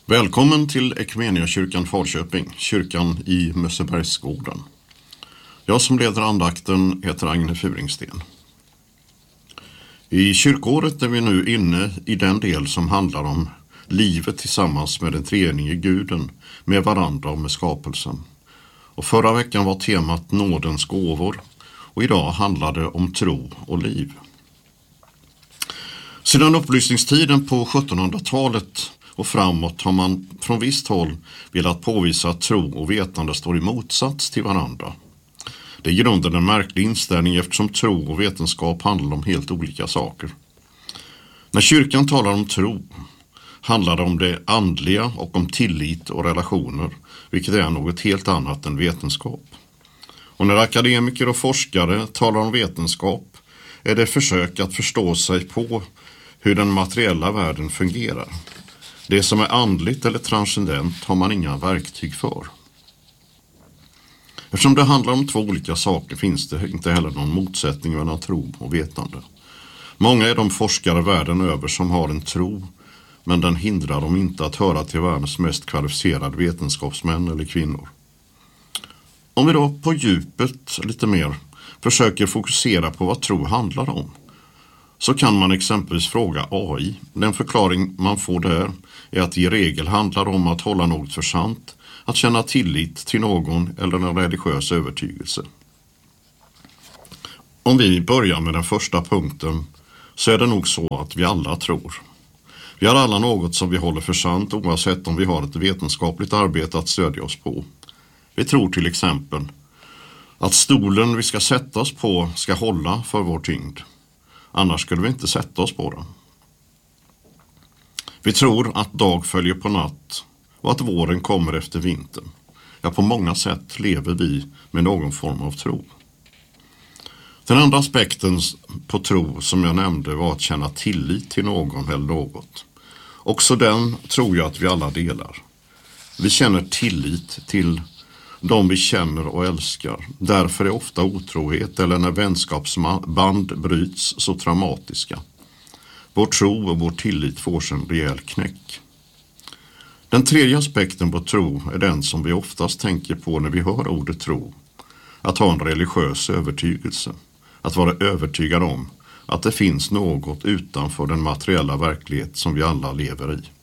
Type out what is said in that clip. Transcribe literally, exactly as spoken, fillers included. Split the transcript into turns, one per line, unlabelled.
Välkommen till Equmeniakyrkan Falköping, kyrkan i Mössebergsgården. Jag som leder andakten heter Agne Furingsten. I kyrkåret är vi nu inne i den del som handlar om livet tillsammans med den treenige guden, med varandra och med skapelsen. Och förra veckan var temat nådens gåvor och idag handlar det om tro och liv. Sedan upplysningstiden på sjuttonhundratalet och framåt har man från visst håll velat påvisa att tro och vetande står i motsats till varandra. Det är i grunden en märklig inställning eftersom tro och vetenskap handlar om helt olika saker. När kyrkan talar om tro handlar det om det andliga och om tillit och relationer, vilket är något helt annat än vetenskap. Och när akademiker och forskare talar om vetenskap är det försök att förstå sig på hur den materiella världen fungerar. Det som är andligt eller transcendent har man inga verktyg för. Eftersom det handlar om två olika saker finns det inte heller någon motsättning mellan tro och vetande. Många är de forskare världen över som har en tro, men den hindrar dem inte att höra till världens mest kvalificerade vetenskapsmän eller kvinnor. Om vi då på djupet lite mer försöker fokusera på vad tro handlar om, så kan man exempelvis fråga A I. Den förklaring man får där är att det i regel handlar om att hålla något för sant, att känna tillit till någon eller en religiös övertygelse. Om vi börjar med den första punkten så är det nog så att vi alla tror. Vi har alla något som vi håller för sant oavsett om vi har ett vetenskapligt arbete att stödja oss på. Vi tror till exempel att stolen vi ska sätta oss på ska hålla för vår tyngd. Annars skulle vi inte sätta oss på den. Vi tror att dag följer på natt och att våren kommer efter vintern. Ja, på många sätt lever vi med någon form av tro. Den andra aspekten på tro som jag nämnde var att känna tillit till någon eller något. Också den tror jag att vi alla delar. Vi känner tillit till de vi känner och älskar. Därför är ofta otrohet eller när vänskapsband bryts så traumatiska. Vår tro och vår tillit får sig en rejäl knäck. Den tredje aspekten på tro är den som vi oftast tänker på när vi hör ordet tro. Att ha en religiös övertygelse. Att vara övertygad om att det finns något utanför den materiella verklighet som vi alla lever i.